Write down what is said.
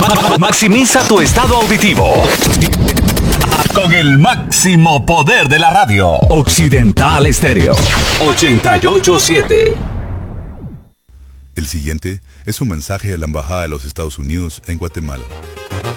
Maximiza tu estado auditivo con el máximo poder de la radio. Occidental Estéreo 88.7. El siguiente es un mensaje a la Embajada de los Estados Unidos en Guatemala.